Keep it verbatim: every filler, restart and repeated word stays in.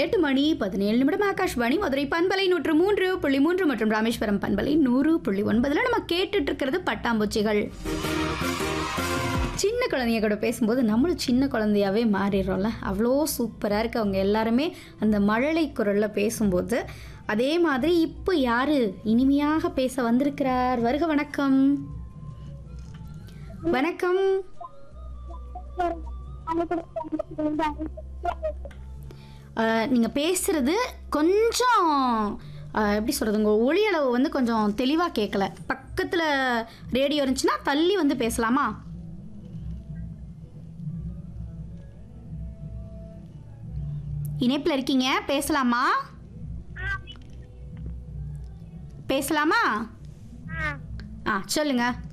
எட்டு மணி பதினேழு நிமிடம் ஆகாஷ்வாணி மதுரை பண்பலை நூற்று மூன்று புள்ளி மூன்று மற்றும் ராமேஸ்வரம் பண்பலை நூறு புள்ளி ஒன்பதுல நம்ம கேட்டுட்டு இருக்கிறது பட்டாம்பூச்சிகள். சின்ன குழந்தைங்க கூட பேசும்போது நம்மளும் சின்ன குழந்தையாவே மாறிடுறோம்ல, அவ்வளோ சூப்பராக இருக்குது அவங்க எல்லாருமே அந்த மழலை குரலில் பேசும்போது. அதே மாதிரி இப்போ யாரு இனிமையாக பேச வந்திருக்கிறார்? வருக வணக்கம். வணக்கம். நீங்கள் பேசுகிறது கொஞ்சம் எப்படி சொல்கிறது, உங்கள் ஒலி அளவு வந்து கொஞ்சம் தெளிவாக கேட்கல. பக்கத்தில் ரேடியோ இருந்துச்சுன்னா தள்ளி வந்து பேசலாமா? இணைப்பில் இருக்கீங்க, பேசலாமா? பேசலாமா? ஆ சொல்லுங்கள்.